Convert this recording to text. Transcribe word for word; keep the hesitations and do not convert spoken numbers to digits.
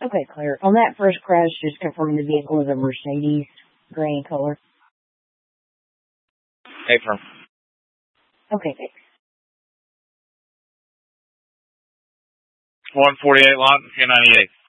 Okay, clear. On that first crash, just confirming the vehicle is a Mercedes, gray in color. Affirm. Okay, thanks. one forty-eight lot, two ninety-eight.